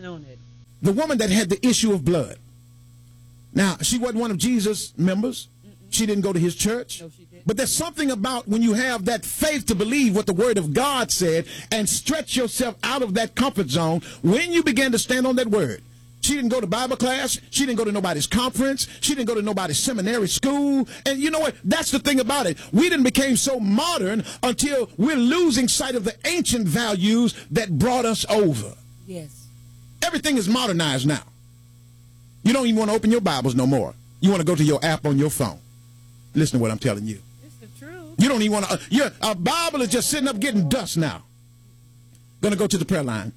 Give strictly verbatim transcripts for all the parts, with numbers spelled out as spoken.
stand on it. The woman that had the issue of blood. Now, she wasn't one of Jesus' members. Mm-mm. She didn't go to his church. No, she didn't. But there's something about when you have that faith to believe what the word of God said and stretch yourself out of that comfort zone when you begin to stand on that word. She didn't go to Bible class. She didn't go to nobody's conference. She didn't go to nobody's seminary school. And you know what? That's the thing about it. We didn't become so modern until we're losing sight of the ancient values that brought us over. Yes. Everything is modernized now. You don't even want to open your Bibles no more. You want to go to your app on your phone. Listen to what I'm telling you. It's the truth. You don't even want to. Uh, your uh, Bible is just sitting up getting dust now. Going to go to the prayer line.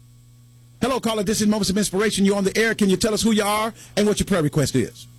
Hello, caller. This is Moments of Inspiration. You're on the air. Can you tell us who you are and what your prayer request is?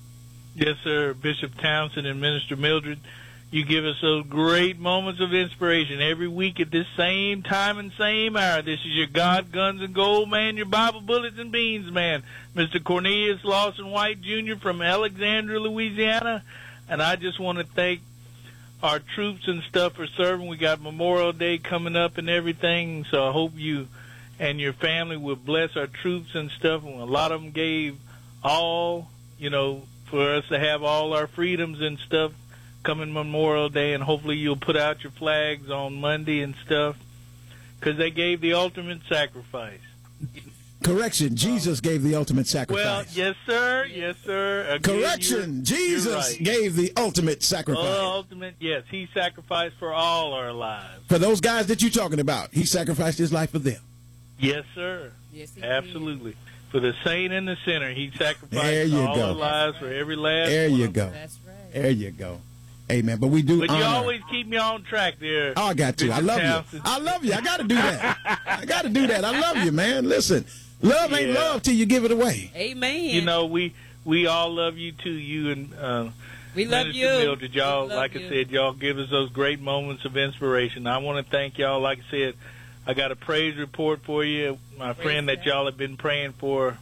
Yes, sir. Bishop Townsend and Minister Mildred. You give us those great moments of inspiration every week at this same time and same hour. This is your God, Guns, and Gold man, your Bible Bullets and Beans man, Mister Cornelius Lawson White, Junior from Alexandria, Louisiana. And I just want to thank our troops and stuff for serving. We got Memorial Day coming up and everything, so I hope you and your family will bless our troops and stuff. And a lot of them gave all, you know, for us to have all our freedoms and stuff coming Memorial Day, and hopefully you'll put out your flags on Monday and stuff, because they gave the ultimate sacrifice. Correction, Jesus gave the ultimate sacrifice. Well, yes, sir, yes, sir. Again, Correction, you're, Jesus you're right. gave the ultimate sacrifice. Uh, ultimate, yes, he sacrificed for all our lives. For those guys that you're talking about, he sacrificed his life for them. Yes, sir. Yes, he absolutely. Did. For the saint and the sinner, he sacrificed there you all go. our lives right. for every last there one you of go. them. That's right. There you go. Amen. But we do But honor. you always keep me on track there. Oh, I got to. I love you. I love you. I got to do that. I got to do that. I love you, man. Listen, love ain't yeah. love till you give it away. Amen. You know, we we all love you too. You and uh, we love Minister you. Mildred, y'all, like you. I said, y'all give us those great moments of inspiration. I want to thank y'all. Like I said, I got a praise report for you. My praise friend that God. y'all have been praying for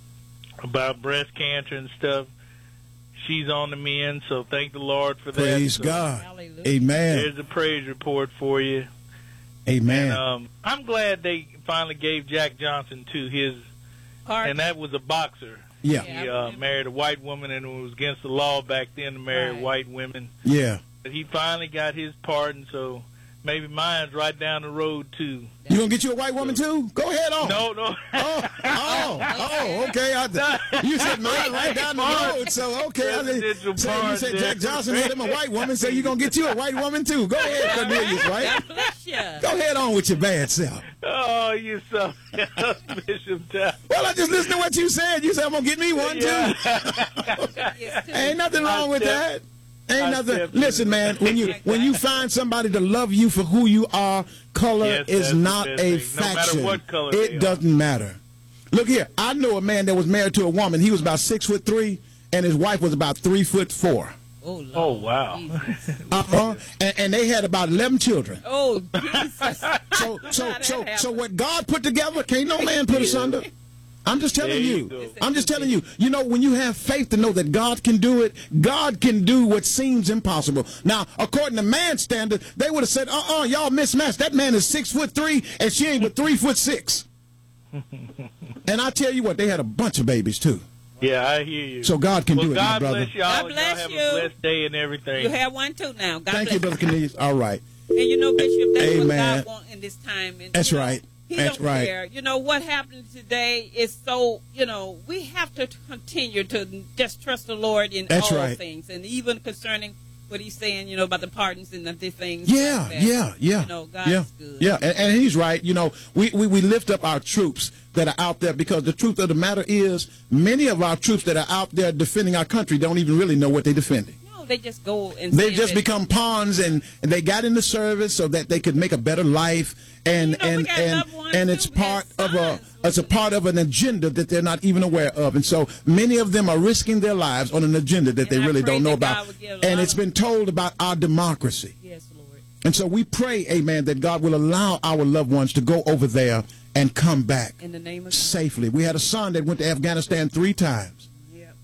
about breast cancer and stuff, she's on the mend, so thank the Lord for that. Praise so God. Hallelujah. Amen. There's a praise report for you. Amen. And, um, I'm glad they finally gave Jack Johnson to his, Pardon? and that was a boxer. Yeah. He uh, married a white woman, and it was against the law back then to marry Right. white women. Yeah. But he finally got his pardon, so maybe mine's right down the road, too. You gonna get you a white woman too? Go ahead on. No, no. Oh, oh, oh, okay. I, you said mine right down the road, so okay. I said, so you said Jack Johnson had him a white woman, so you gonna get you a white woman too. Go ahead, Cornelius, right? God bless you. Go ahead on with your bad self. Oh, you so Bishop Town. Well, I just listened to what you said. You said I'm gonna get me one too. Yes, too. Ain't nothing wrong with that. Ain't I nothing. definitely- Listen, man. When you when you find somebody to love you for who you are, color Yes, is that's the not best a thing. No matter faction. what color they it are. doesn't matter. Look here. I know a man that was married to a woman. He was about six foot three, and his wife was about three foot four. Oh, Lord. Oh, wow. Jesus. Uh huh. And, and they had about eleven children. Oh, Jesus. So so How that so happened? so what God put together, can't no man put asunder. I'm just telling There you you. go. I'm just telling you. You know, when you have faith to know that God can do it, God can do what seems impossible. Now, according to man's standard, they would have said, uh-uh, y'all mismatched. That man is six foot three, and she ain't but three foot six. And I tell you what, they had a bunch of babies, too. Yeah, I hear you. So God can well, do it, God my brother. bless y'all. God Y'all bless have you. a blessed day and everything. You have one too now. God Thank bless you, Brother Cornelius. All right. And you know, Bishop, that's Amen. what God wants in this time. And, That's you know, right. He That's don't right. care. You know, what happened today is so, you know, we have to continue to just trust the Lord in That's all right. things. And even concerning what he's saying, you know, about the pardons and the things. Yeah, like that. yeah, yeah. You know, God yeah, is good. yeah, and, and he's right. You know, we, we, we lift up our troops that are out there because the truth of the matter is many of our troops that are out there defending our country don't even really know what they're defending. No, they just go and They say just that- become pawns, and, and they got in the service so that they could make a better life, and You know, we and got and loved ones and it's who have part of a sons. it's a part of an agenda that they're not even aware of, and so many of them are risking their lives on an agenda that they And I really pray don't know that God about, would give a and lot it's of- been told about our democracy. Yes, Lord. And so we pray, amen, that God will allow our loved ones to go over there and come back In the name of safely. We had a son that went to Afghanistan three times. Yep.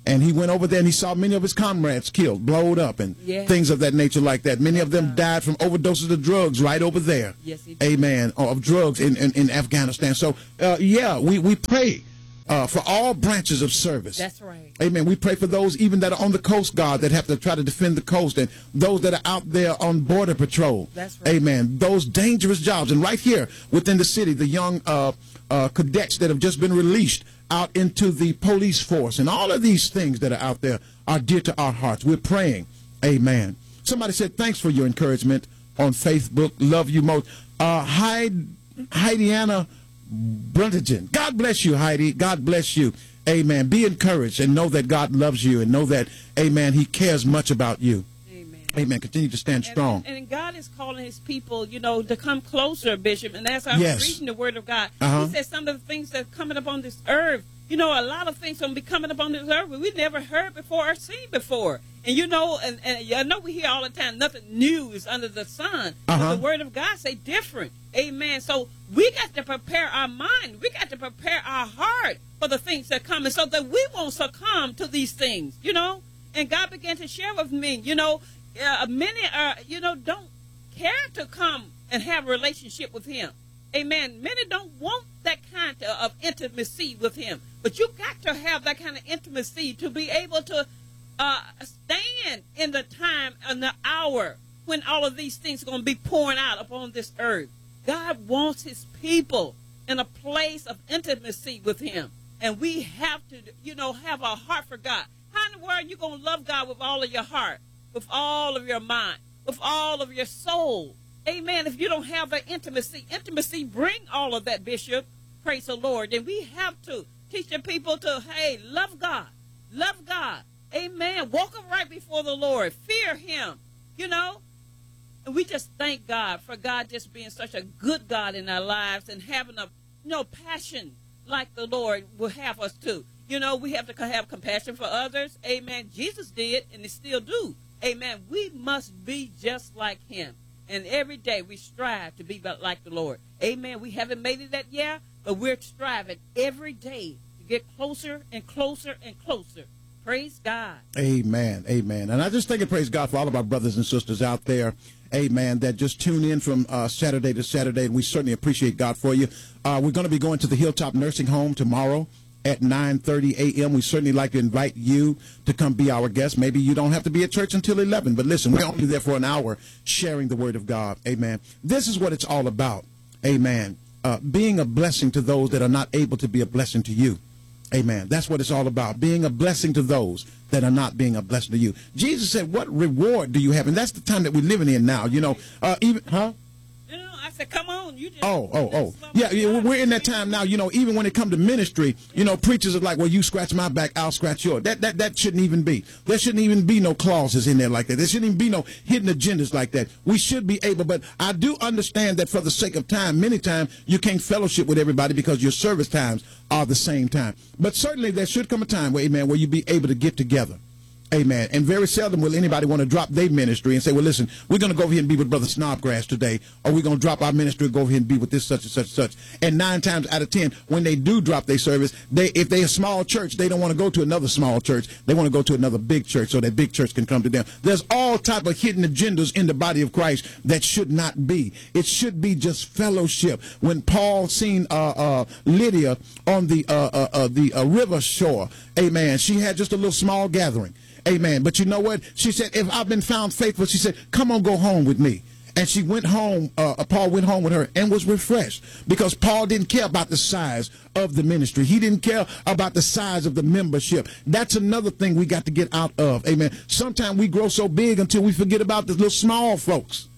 And he went over there and he saw many of his comrades killed, blowed up, and yes. things of that nature like that. Many of them died from overdoses of drugs right over there. Yes, he did. Amen. Of drugs in, in, in Afghanistan. So, uh, yeah, we, we pray uh, for all branches of service. That's right. Amen. We pray for those even that are on the Coast Guard that have to try to defend the coast, and those that are out there on border patrol. That's right. Amen. Those dangerous jobs. And right here within the city, the young uh, uh, cadets that have just been released out into the police force, and all of these things that are out there are dear to our hearts. We're praying. Amen. Somebody said, thanks for your encouragement on Facebook. Love you most. Uh, Heidi, Heidiana Bruntigen. God bless you, Heidi. God bless you. Amen. Be encouraged and know that God loves you, and know that, amen, he cares much about you. Amen. Amen. Continue to stand strong. And, and God is calling his people, you know, to come closer, Bishop. And as I Yes. was reading the word of God, Uh-huh. he said some of the things that are coming up on this earth, you know, a lot of things going to be coming up on this earth we never heard before or seen before. And, you know, and, and I know we hear all the time, nothing new is under the sun. Uh-huh. But the word of God say different. Amen. So we got to prepare our mind. We got to prepare our heart for the things that come, and so that we won't succumb to these things, you know. And God began to share with me, you know, uh, many are, you know, don't care to come and have a relationship with him. Amen. Many don't want that kind of intimacy with him. But you got to have that kind of intimacy to be able to uh, stand in the time and the hour when all of these things are going to be pouring out upon this earth. God wants his people in a place of intimacy with him. And we have to, you know, have a heart for God. How in the world are you going to love God with all of your heart, with all of your mind, with all of your soul? Amen. If you don't have that intimacy, intimacy bring all of that, Bishop. Praise the Lord. And we have to teach the people to, hey, love God. Love God. Amen. Walk right before the Lord. Fear him. You know. And we just thank God for God just being such a good God in our lives and having a, you know, passion like the Lord will have us to. You know, we have to have compassion for others. Amen. Jesus did, and they still do. Amen. We must be just like him. And every day we strive to be like the Lord. Amen. We haven't made it that yet, but we're striving every day to get closer and closer and closer. Praise God. Amen. Amen. And I just think and praise God for all of our brothers and sisters out there, amen, that just tune in from uh, Saturday to Saturday. And we certainly appreciate God for you. Uh, we're going to be going to the Hilltop Nursing Home tomorrow at nine thirty a m We certainly like to invite you to come be our guest. Maybe you don't have to be at church until eleven, but listen, we're only there for an hour sharing the word of God. Amen. This is what it's all about. Amen. Uh, being a blessing to those that are not able to be a blessing to you. Amen. That's what it's all about. Being a blessing to those that are not being a blessing to you. Jesus said, what reward do you have? And that's the time that we're living in now. You know, uh, even, huh? You know, I said, come on. You just, oh, oh, oh. Yeah, yeah, we're in that time now. You know, even when it comes to ministry, you know, preachers are like, well, you scratch my back, I'll scratch yours. That, that, that shouldn't even be. There shouldn't even be no clauses in there like that. There shouldn't even be no hidden agendas like that. We should be able, but I do understand that for the sake of time, many times you can't fellowship with everybody because your service times are the same time. But certainly there should come a time where, amen, where you be able to get together. Amen. And very seldom will anybody want to drop their ministry and say, well, listen, we're going to go over here and be with Brother Snodgrass today, or we're going to drop our ministry and go over here and be with this such and such and such. And nine times out of ten, when they do drop their service, they if they're a small church, they don't want to go to another small church. They want to go to another big church so that big church can come to them. There's all type of hidden agendas in the body of Christ that should not be. It should be just fellowship. When Paul seen uh, uh, Lydia on the, uh, uh, uh, the uh, river shore, amen, she had just a little small gathering. Amen. But you know what? She said, if I've been found faithful, she said, come on, go home with me. And she went home, uh, Paul went home with her and was refreshed because Paul didn't care about the size of the ministry. He didn't care about the size of the membership. That's another thing we got to get out of. Amen. Sometimes we grow so big until we forget about the little small folks.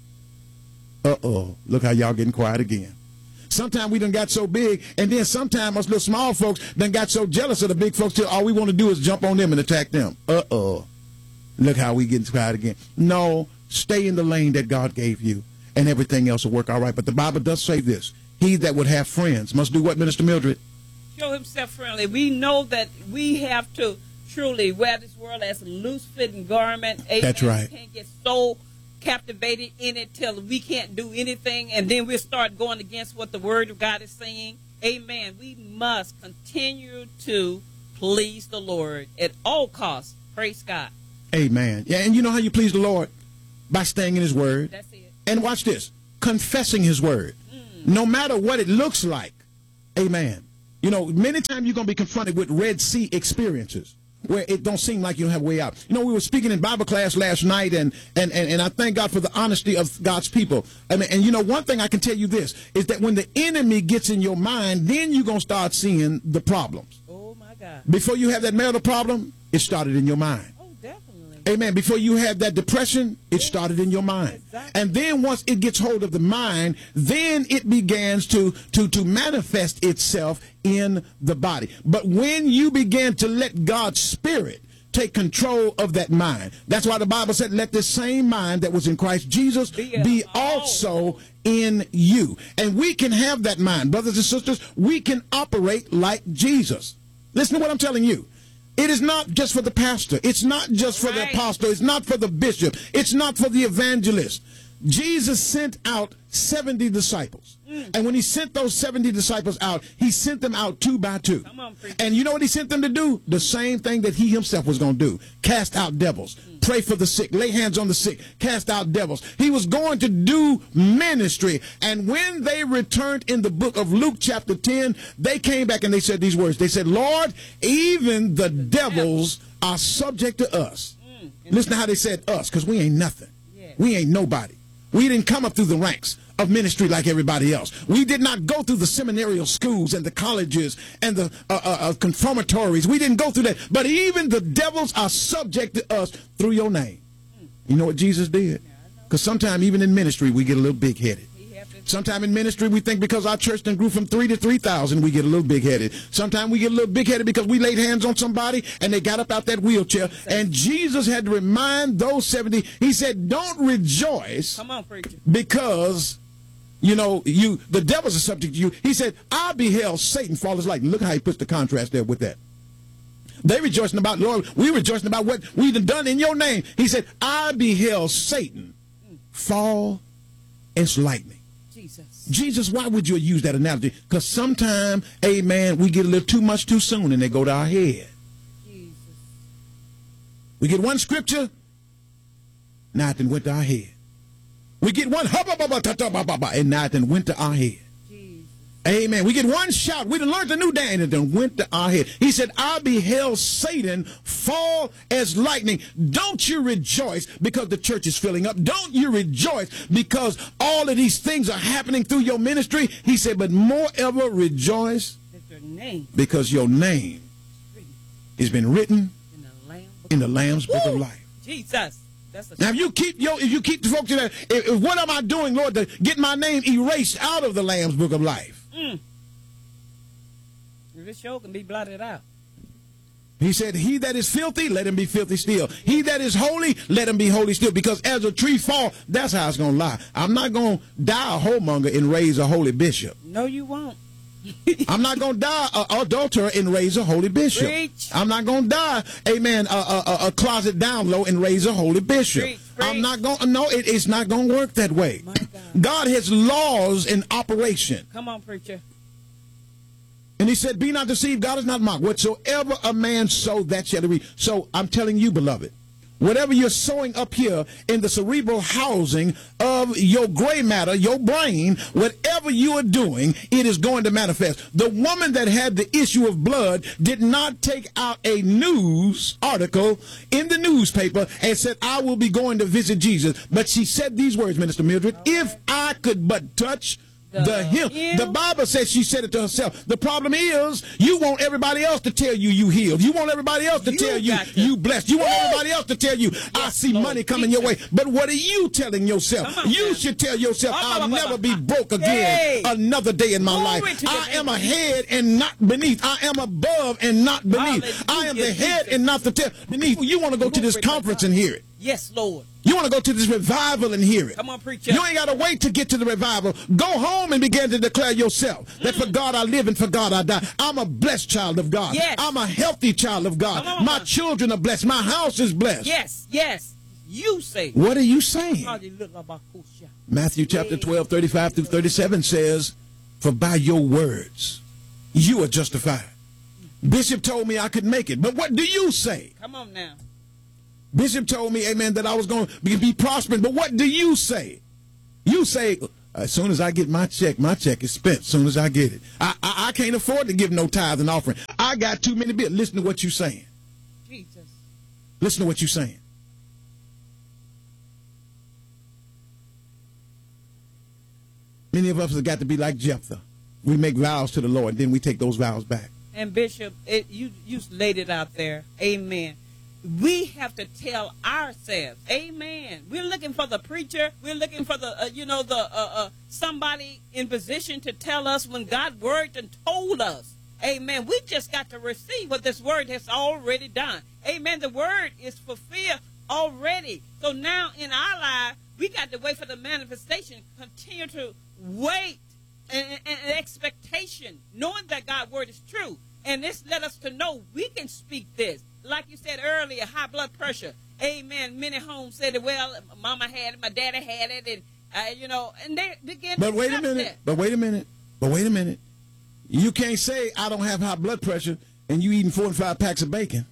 Uh-oh. Look how y'all getting quiet again. Sometimes we done got so big, and then sometimes us little small folks done got so jealous of the big folks till all we want to do is jump on them and attack them. Uh-oh. Look how we getting quiet again. No, stay in the lane that God gave you, and everything else will work all right. But the Bible does say this. He that would have friends must do what, Minister Mildred? Show himself friendly. We know that we have to truly wear this world as a loose-fitting garment. Amen. That's right. We can't get so captivated in it till we can't do anything, and then we'll start going against what the word of God is saying. Amen. We must continue to please the Lord at all costs. Praise God. Amen. Yeah, and you know how you please the Lord? By staying in his word. That's it. And watch this. Confessing his word. Mm. No matter what it looks like. Amen. You know, many times you're going to be confronted with Red Sea experiences where it don't seem like you don't have a way out. You know, we were speaking in Bible class last night, and, and, and, and I thank God for the honesty of God's people. I mean, and you know, one thing I can tell you this, is that when the enemy gets in your mind, then you're going to start seeing the problems. Oh, my God. Before you have that marital problem, it started in your mind. Oh, definitely. Amen. Before you had that depression, it started in your mind. Exactly. And then once it gets hold of the mind, then it begins to, to, to manifest itself in the body. But when you begin to let God's Spirit take control of that mind, that's why the Bible said, let the same mind that was in Christ Jesus be, be also in you. And we can have that mind. Brothers and sisters, we can operate like Jesus. Listen to what I'm telling you. It is not just for the pastor. It's not just for right. the apostle. It's not for the bishop. It's not for the evangelist. Jesus sent out seventy disciples. Mm. And when he sent those seventy disciples out, he sent them out two by two. Come on, and you know what he sent them to do? The same thing that he himself was going to do. Cast out devils. Mm. Pray for the sick. Lay hands on the sick. Cast out devils. He was going to do ministry. And when they returned in the book of Luke chapter ten, they came back and they said these words. They said, Lord, even the, the devils devil. are subject to us. Mm. Listen to how they said us, because we ain't nothing. Yeah. We ain't nobody. We didn't come up through the ranks of ministry like everybody else. We did not go through the seminarial schools and the colleges and the uh, uh, uh, confirmatories. We didn't go through that. But even the devils are subject to us through your name. You know what Jesus did? Because sometimes even in ministry we get a little big-headed. Sometimes in ministry we think because our church then grew from three to three thousand we get a little big-headed. Sometimes we get a little big-headed because we laid hands on somebody and they got up out that wheelchair. And Jesus had to remind those seventy, he said, don't rejoice. Come on, preacher. Because, you know, you the devil's a subject to you. He said, I beheld Satan fall as lightning. Look how he puts the contrast there with that. They rejoicing about, Lord, we rejoicing about what we've done in your name. He said, I beheld Satan fall as lightning. Jesus. Jesus, why would you use that analogy? Because sometimes, amen, we get a little too much too soon and they go to our head. Jesus. We get one scripture, now it then went to our head. We get one, and now it then went to our head. Jesus. Amen. We get one shout. We done learned a new day and it then went to our head. He said, I beheld Satan fall as lightning. Don't you rejoice because the church is filling up. Don't you rejoice because all of these things are happening through your ministry. He said, but more ever rejoice your name. because your name has been written in the, Lamb in the Lamb's Book of Life. Jesus. That's a now, if you keep yo, if you keep the folks in there, if, if what am I doing, Lord, to get my name erased out of the Lamb's Book of Life? Mm. This show can be blotted out. He said, he that is filthy, let him be filthy still. He that is holy, let him be holy still. Because as a tree fall, that's how it's going to lie. I'm not going to die a whoremonger and raise a holy bishop. No, you won't. I'm not going to die an adulterer and raise a holy bishop. Preach. I'm not going to die, amen, a, a, a closet down low and raise a holy bishop. Preach. Preach. I'm not going to, no, it, it's not going to work that way. My God. God has laws in operation. Come on, preacher. And he said, be not deceived, God is not mocked. Whatsoever a man sow, that shall he reap. So I'm telling you, beloved, whatever you're sowing up here in the cerebral housing of your gray matter, your brain, whatever you are doing, it is going to manifest. The woman that had the issue of blood did not take out a news article in the newspaper and said, I will be going to visit Jesus. But she said these words, Minister Mildred, right. If I could but touch The, the hem. hem. The Bible says she said it to herself. The problem is you want everybody else to tell you you healed. You want everybody else to you tell you to. you blessed. You want everybody else to tell you yes, I see Lord, money coming your way. But what are you telling yourself? On, you man. should tell yourself oh, I'll oh, never oh, be broke again hey. another day in my Glory life. I am name. ahead and not beneath. I am above and not beneath. Hallelujah. I am the head and not the tail. Beneath. You want to go to this conference and hear it. Yes, Lord. You want to go to this revival and hear it. Come on, preacher. You ain't got to wait to get to the revival. Go home and begin to declare yourself that mm. for God I live and for God I die. I'm a blessed child of God. Yes. I'm a healthy child of God. On, My children are blessed. My house is blessed. Yes, yes. You say. What are you saying? Matthew chapter twelve, thirty-five through thirty-seven says, for by your words you are justified. Bishop told me I could make it. But what do you say? Come on now. Bishop told me, amen, that I was going to be, be prospering. But what do you say? You say, as soon as I get my check, my check is spent as soon as I get it. I, I, I can't afford to give no tithe and offering. I got too many bills. Listen to what you're saying. Jesus. Listen to what you're saying. Many of us have got to be like Jephthah. We make vows to the Lord, then we take those vows back. And Bishop, it, you, you laid it out there. Amen. We have to tell ourselves, amen. We're looking for the preacher. We're looking for the, uh, you know, the uh, uh, somebody in position to tell us when God's word and told us. Amen. We just got to receive what this word has already done. Amen. The word is fulfilled already. So now in our life, we got to wait for the manifestation. Continue to wait in, in, in expectation, knowing that God's word is true. And this let us to know we can speak this. Like you said earlier, high blood pressure. Amen. Many homes said, well, mama had it, my daddy had it, and, uh, you know, and they began to But wait a minute. That. But wait a minute. But wait a minute. You can't say I don't have high blood pressure and you eating four and five packs of bacon.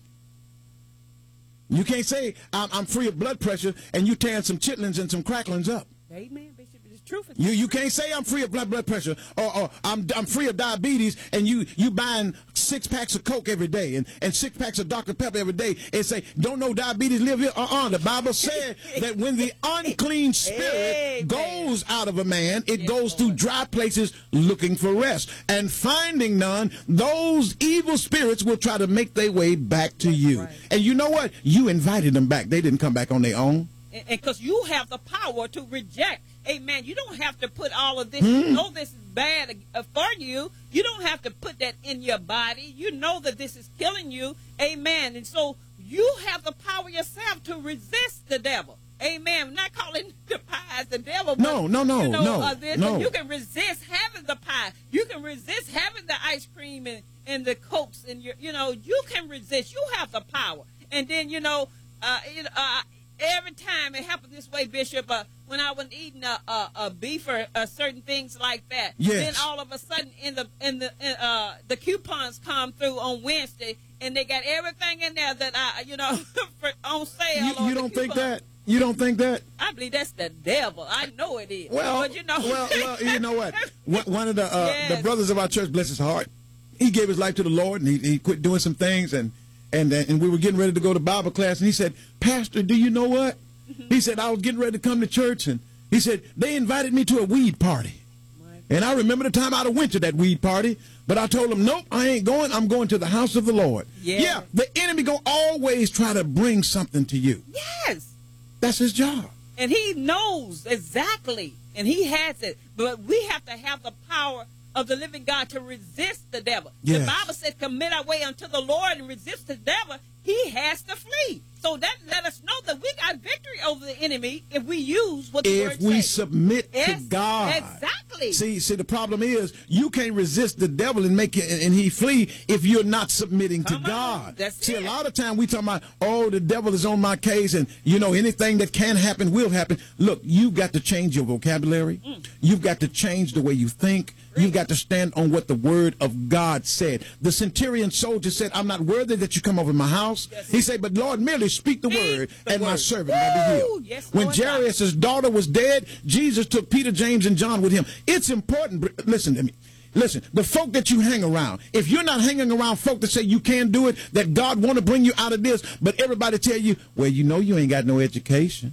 You can't say I'm, I'm free of blood pressure and you tearing some chitlins and some cracklings up. Amen, Bishop. It's true. For You you can't say I'm free of blood blood pressure or, or I'm I'm free of diabetes and you you buying six packs of Coke every day and, and six packs of Doctor Pepper every day and say don't know diabetes live here. Uh-uh. The Bible said that when the unclean spirit Amen. goes out of a man, it Yes, goes Lord. through dry places looking for rest. And finding none, those evil spirits will try to make their way back to That's you. right. And you know what? You invited them back. They didn't come back on their own. And because you have the power to reject. Amen. You don't have to put all of this. Hmm. You know this is bad uh, for you. You don't have to put that in your body. You know that this is killing you. Amen. And so you have the power yourself to resist the devil. Amen. I'm not calling the pie the devil. But, No, no, no, you know, no, uh, this, no. You can resist having the pie. You can resist having the ice cream and, and the Cokes. And, your, you know, you can resist. You have the power. And then, you know, uh, you know, uh, every time it happened this way, Bishop, uh, when I was eating a, a, a beef or uh, certain things like that, Yes. then all of a sudden in the in the in, uh, the coupons come through on Wednesday, and they got everything in there that I, you know, for, on sale. You, on you the don't think coupon. that? You don't think that? I believe that's the devil. I know it is. Well, but you know, well, well, you know what? One one of the uh, Yes. the brothers of our church, bless his heart, he gave his life to the Lord, and he, he quit doing some things, and and uh, and we were getting ready to go to Bible class, and he said, "Pastor, do you know what?" Mm-hmm. He said, "I was getting ready to come to church, and he said they invited me to a weed party." And I remember the time I'd have went to that weed party, but I told him, nope, I ain't going. I'm going to the house of the Lord. Yeah. Yeah, the enemy gonna always try to bring something to you. yes. That's his job. And he knows exactly, and he has it. But we have to have the power of the living God to resist the devil. Yes. The Bible says, commit our way unto the Lord and resist the devil. He has to flee. So that let us know that we got victory over the enemy if we use what the If word we says. submit Yes, to God. exactly. See, see, the problem is you can't resist the devil and make it, and he flee if you're not submitting Come to on. God. That's see, it. a lot of time we talking about, oh, the devil is on my case, and you know anything that can happen will happen. Look, you've got to change your vocabulary. Mm. You've got to change the way you think. You've got to stand on what the word of God said. The centurion soldier said, I'm not worthy that you come over my house. Yes. He said, but Lord, merely speak the Speak word, the and my word. servant will be Woo! healed. Yes, when Lord God. Jairus' daughter was dead, Jesus took Peter, James, and John with him. It's important. br- Listen to me. Listen, the folk that you hang around, if you're not hanging around folk that say you can't do it, that God want to bring you out of this, but everybody tell you, well, you know you ain't got no education.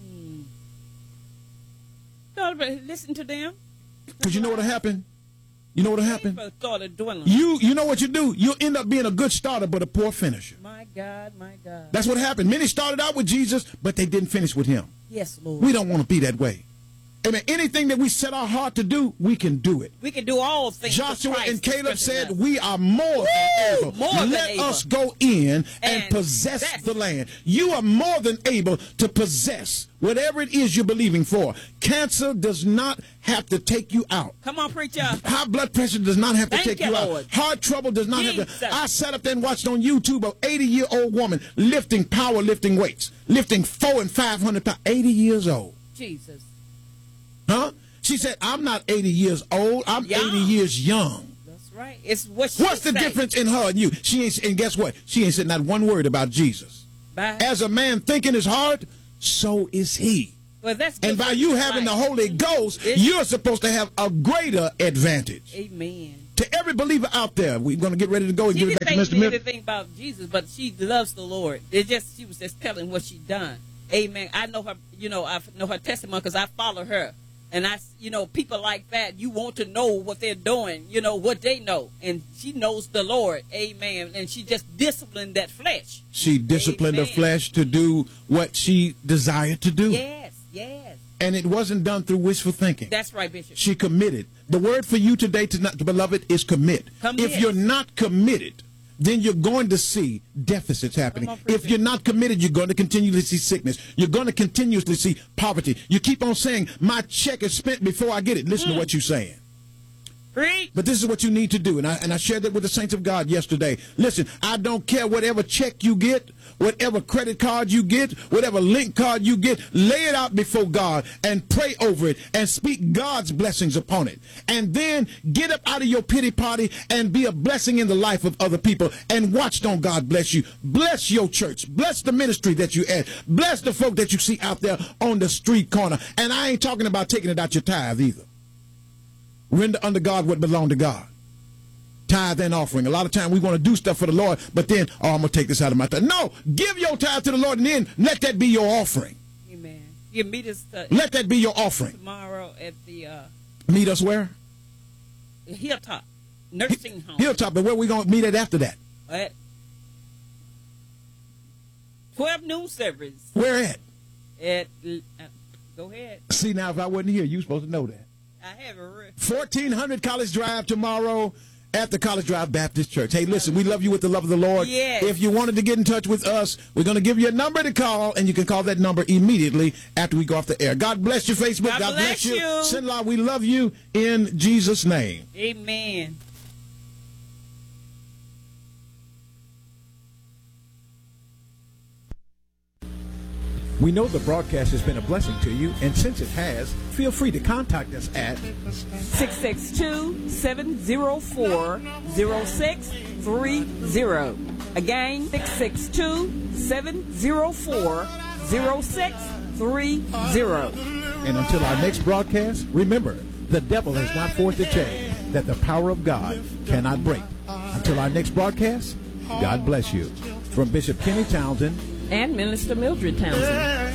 So, listen to them. Because you know what'll happen? You know what'll happen? People started dwindling. You you know what you do? You'll end up being a good starter, but a poor finisher. My God, my God. That's what happened. Many started out with Jesus, but they didn't finish with him. Yes, Lord. We don't want to be that way. Amen. Anything that we set our heart to do, we can do it. We can do all things. through Joshua Christ and who Caleb strengthens said, us. we are more Woo! than able. More than Let able. us go in and, And possess possess. the land. You are more than able to possess whatever it is you're believing for. Cancer does not have to take you out. Come on, preacher. High blood pressure does not have to Thank take you, you Lord. out. Heart trouble does not have Jesus. to. I sat up there and watched on YouTube an eighty-year-old woman lifting power lifting weights, lifting four and five hundred pounds. eighty years old. Jesus. Huh? She said, I'm not eighty years old. I'm Young. eighty years young. That's right. It's what she What's the say. difference in her and you? She ain't, and guess what? She ain't said not one word about Jesus. Bye. As a man think in his heart, so is he. Well, that's good And by for you your having the life. Holy Ghost, It's- you're supposed to have a greater advantage. Amen. To every believer out there, we're going to get ready to go and She give it didn't back to say Mister she Miller. anything about Jesus, but she loves the Lord. It just she was just telling what she done. Amen. I know her. You know, I know her testimony because I follow her, and I, you know, people like that. You want to know what they're doing. You know what they know, and she knows the Lord. Amen. And she just disciplined that flesh. She disciplined Amen. her flesh to do what she desired to do. Yes. Yes. And it wasn't done through wishful thinking. That's right, Bishop. She committed. The word for you today, to not, beloved, is commit. Commit. If you're not committed, then you're going to see deficits happening. Come on, preacher. If you're not committed, you're going to continually see sickness. You're going to continuously see poverty. You keep on saying, my check is spent before I get it. Listen Mm. to what you're saying. Preach. But this is what you need to do. And I, and I shared that with the saints of God yesterday. Listen, I don't care whatever check you get, whatever credit card you get, whatever link card you get, lay it out before God and pray over it and speak God's blessings upon it. And then get up out of your pity party and be a blessing in the life of other people. And watch don't God bless you. Bless your church. Bless the ministry that you add. Bless the folk that you see out there on the street corner. And I ain't talking about taking it out your tithe either. Render unto God what belong to God. Tithe and offering. A lot of time we want to do stuff for the Lord, but then, oh, I'm going to take this out of my tithe. No, give your tithe to the Lord, and then let that be your offering. Amen. You meet us uh, Let that be your offering. tomorrow at the uh, Meet us where? Hilltop Nursing Home. Hilltop, but where we going to meet at after that? At twelve noon service. Where at? At uh, go ahead. See, now, if I wasn't here, you supposed to know that. I have a re- fourteen hundred College Drive tomorrow at the College Drive Baptist Church. Hey, listen, we love you with the love of the Lord. Yes. If you wanted to get in touch with us, we're going to give you a number to call, and you can call that number immediately after we go off the air. God bless you, Facebook. God bless you. you. Sinlaw, we love you in Jesus' name. Amen. We know the broadcast has been a blessing to you, and since it has, feel free to contact us at six six two, seven zero four, zero six three zero. Again, six six two, seven zero four, zero six three zero. And until our next broadcast, remember, the devil has not forced a chain that the power of God cannot break. Until our next broadcast, God bless you. From Bishop Kenny Townsend And Minister Mildred Townsend.